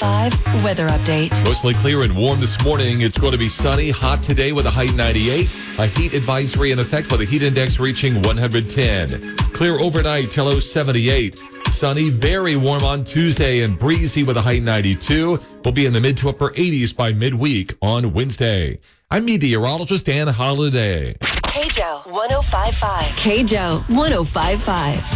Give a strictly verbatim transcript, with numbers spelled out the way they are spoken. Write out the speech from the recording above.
five weather update. Mostly clear and warm this morning. It's going to be sunny, hot today with a high ninety-eight. A heat advisory in effect with a heat index reaching one hundred ten. Clear overnight till low seventy-eight. Sunny, very warm on Tuesday and breezy with a high ninety-two. We'll be in the mid to upper eighties by midweek on Wednesday. I'm meteorologist Dan Holiday. K J O one oh five point five. K J O one oh five point five.